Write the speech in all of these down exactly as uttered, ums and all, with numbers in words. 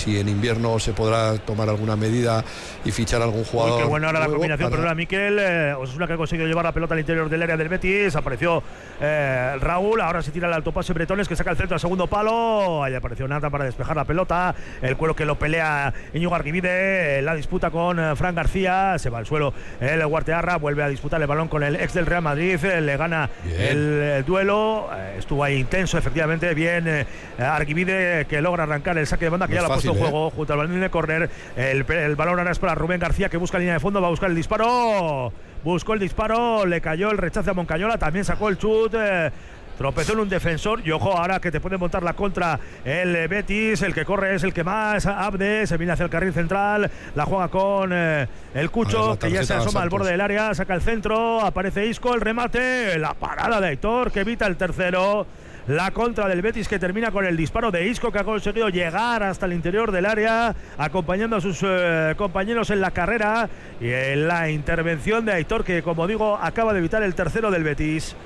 si en invierno se podrá tomar alguna medida y fichar algún jugador. Uy, qué buena ahora la combinación, para... perdona, Miquel. Eh, Osasuna que ha conseguido llevar la pelota al interior del área del Betis. Apareció eh, Raúl, ahora se tira el alto pase Bretones, que saca el centro al segundo palo. Ahí apareció Nata para despejar la pelota. El cuero que lo pelea Íñigo Arguivide. La disputa con eh, Fran García. Se va al suelo el Guartearra. Vuelve a disputar el balón con el ex del Real Madrid. Eh, le gana el, el duelo. Eh, estuvo ahí intenso, efectivamente. Bien eh, Arguivide, que logra arrancar el saque de banda, que no ya lo ha puesto en ¿eh? juego junto al balón de córner. El, el balón ahora es para Rubén García, que busca línea de fondo. Va a buscar el disparo. Buscó el disparo. Le cayó el rechace a Moncayola. También sacó el chut. Eh, Tropezó en un defensor y ojo ahora que te puede montar la contra el Betis. El que corre es el que más, Abde, se viene hacia el carril central, la juega con eh, el Cucho, que ya se asoma al borde del área, saca el centro, aparece Isco, el remate, la parada de Aitor que evita el tercero. La contra del Betis, que termina con el disparo de Isco, que ha conseguido llegar hasta el interior del área, acompañando a sus eh, compañeros en la carrera, y en la intervención de Aitor, que como digo acaba de evitar el tercero del Betis.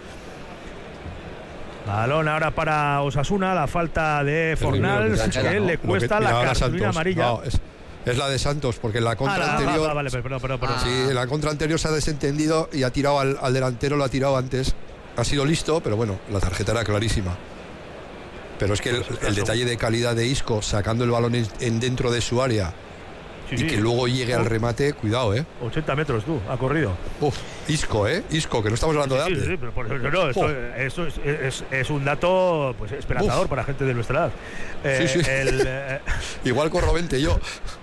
Balón ahora para Osasuna, la falta de Fornals, que, que, que le cuesta que, la cartulina amarilla. No, es, es la de Santos, porque en la contra ah, anterior. Ah, vale, perdón, perdón, perdón. Sí, en la contra anterior se ha desentendido y ha tirado al, al delantero, lo ha tirado antes. Ha sido listo, pero bueno, la tarjeta era clarísima. Pero es que el, el detalle de calidad de Isco, sacando el balón en, en dentro de su área. Sí, y sí. Que luego llegue al remate, cuidado, ¿eh? ochenta metros tú, ha corrido. Uf, Isco, ¿eh? Isco, que no estamos hablando sí, de sí, sí, pero por, no, no, esto, eso es, es, es un dato pues esperanzador Uf. para gente de nuestra edad. Eh, sí, sí. El, eh... Igual corro veinte yo.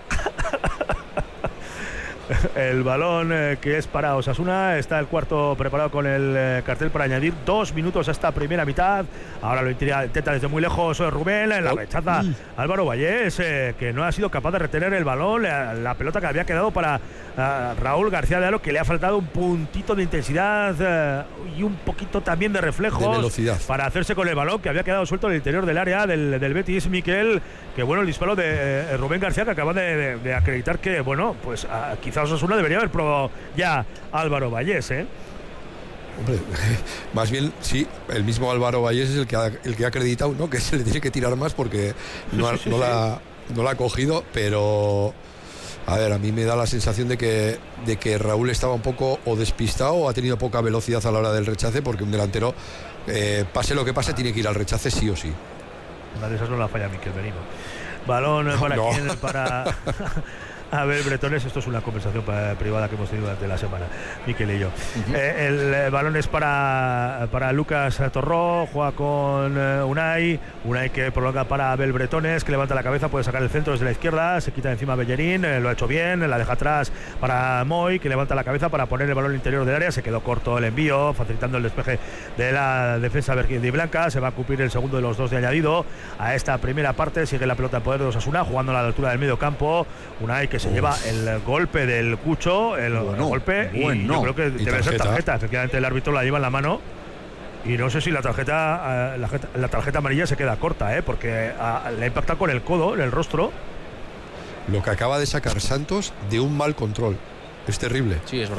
El balón eh, que es para Osasuna. Está el cuarto preparado con el eh, cartel para añadir dos minutos a esta primera mitad. Ahora lo intenta desde muy lejos Rubén. La rechaza oh. Álvaro Vallés, eh, que no ha sido capaz de retener el balón. La, la pelota que había quedado para uh, Raúl García de Aro, que le ha faltado un puntito de intensidad uh, y un poquito también de reflejos, de velocidad, para hacerse con el balón que había quedado suelto en el interior del área del, del Betis. Miquel, que bueno, el disparo de eh, Rubén García, que acaba de, de, de acreditar que bueno, pues uh, quizás Osasuna debería haber probado ya Álvaro Vallés, ¿eh? Hombre, más bien sí, el mismo Álvaro Vallés es el que ha, el que ha acreditado, ¿no? Que se le tiene que tirar más porque no, ha, sí, sí, no, sí. La, no la ha cogido, pero a ver, a mí me da la sensación de que, de que Raúl estaba un poco o despistado o ha tenido poca velocidad a la hora del rechace, porque un delantero, eh, pase lo que pase, tiene que ir al rechace sí o sí. Una de esas no la falla Miquel Merino. Balón para no. quién, para... A ver, Bretones, esto es una conversación privada que hemos tenido durante la semana, Miquel y yo. Uh-huh. Eh, el eh, balón es para, para Lucas Torró, juega con eh, Unai, Unai que prolonga para Abel Bretones, que levanta la cabeza, puede sacar el centro desde la izquierda, se quita encima a Bellerín, eh, lo ha hecho bien, la deja atrás para Moy, que levanta la cabeza para poner el balón al interior del área, se quedó corto el envío, facilitando el despeje de la defensa verde y blanca. Se va a cumplir el segundo de los dos de añadido a esta primera parte. Sigue la pelota en poder de Osasuna, jugando a la altura del medio campo. Unai que se Uf. lleva el golpe del Cucho, el, bueno, el golpe, bueno. y yo creo que y debe tarjeta. ser tarjeta. Efectivamente, el árbitro la lleva en la mano. Y no sé si la tarjeta, uh, la, la tarjeta amarilla se queda corta, ¿eh? Porque uh, le impacta con el codo, en el rostro. Lo que acaba de sacar Santos de un mal control. Es terrible. Sí, es verdad.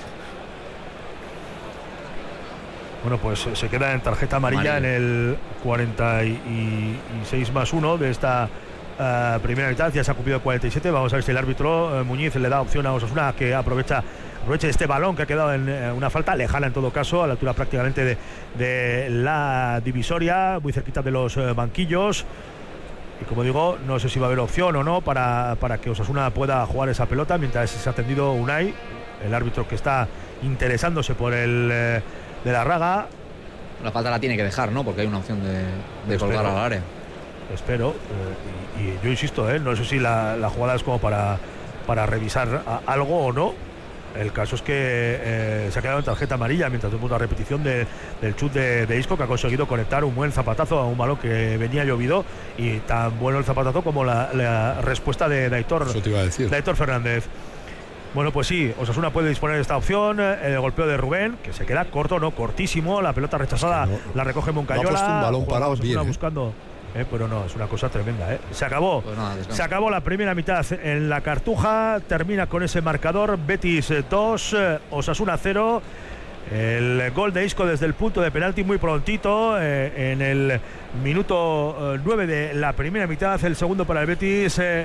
Bueno, pues se queda en tarjeta amarilla María. en el cuarenta y seis más uno de esta uh, primera mitad. Ya se ha cumplido el cuarenta y siete. Vamos a ver si el árbitro uh, Muñiz le da opción a Osasuna que aprovecha aproveche este balón que ha quedado en uh, una falta lejana en todo caso, a la altura prácticamente de, de la divisoria, muy cerquita de los uh, banquillos. Y como digo, no sé si va a haber opción o no para, para que Osasuna pueda jugar esa pelota mientras se ha atendido Unai, el árbitro que está interesándose por el eh, de la Raga. La falta la tiene que dejar, ¿no? Porque hay una opción de, de colgar al área. Espero. Eh, y, y yo insisto, ¿eh? No sé si la, la jugada es como para, para revisar a, algo o no. El caso es que eh, se ha quedado en tarjeta amarilla mientras tuvimos la repetición de, del chut de, de Isco, que ha conseguido conectar un buen zapatazo a un balón que venía llovido, y tan bueno el zapatazo como la, la respuesta de, de, Aitor, Eso te iba a decir. de Aitor Fernández. Bueno, pues sí, Osasuna puede disponer de esta opción. El golpeo de Rubén, que se queda corto, no, cortísimo. La pelota rechazada es que no, la recoge Moncayola. No ha puesto un balón parado bien, ¿eh? buscando. Eh, pero no, es una cosa tremenda, ¿eh? Se acabó, pues nada, se acabó la primera mitad en la Cartuja, termina con ese marcador: Betis dos, Osasuna cero. El gol de Isco desde el punto de penalti muy prontito, eh, en el minuto eh, nueve de la primera mitad, el segundo para el Betis. Eh,